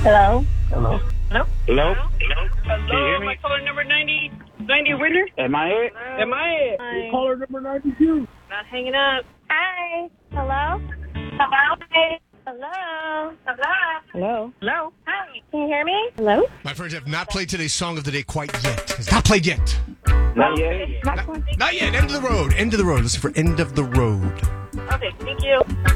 Hello? Hello? Hello? Hello? Hello? Can you hear me? My caller number 90 winner? Am I it? Am I it? Hi. Caller number 92. Not hanging up. Hi. Hello? Hello? Hi. Hello? Hello? Hello? Hello? Hi. Can you hear me? Hello? My friends have not played today's song of the day quite yet. It's not played yet. Not yet. Not yet. End of the road. End of the road. Listen for End of the Road. Okay, thank you.